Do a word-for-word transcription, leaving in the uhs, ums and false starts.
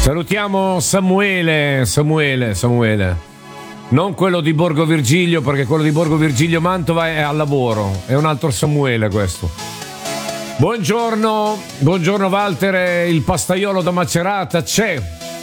Salutiamo Samuele, Samuele, Samuele. Non quello di Borgo Virgilio, perché quello di Borgo Virgilio Mantova è al lavoro. È un altro Samuele questo. Buongiorno, buongiorno Walter, il pastaiolo da Macerata c'è.